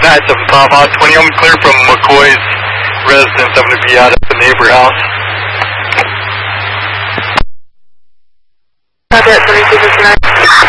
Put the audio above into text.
7 Papa 20. I'm clear from McCoy's residence. I'm going to be out at the neighbor house. Roger, 2259.